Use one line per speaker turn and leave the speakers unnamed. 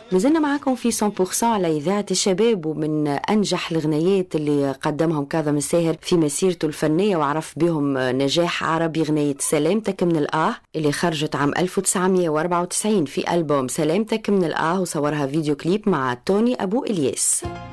نزلنا معاكم في 100% على إذاعة الشباب، ومن أنجح الغنيات اللي قدمهم كاظم الساهر في مسيرته الفنية وعرف بهم نجاح عربي غنية سلامتك من الآه اللي خرجت عام 1994 في ألبوم سلامتك من الآه، وصورها فيديو كليب مع توني أبو إلياس.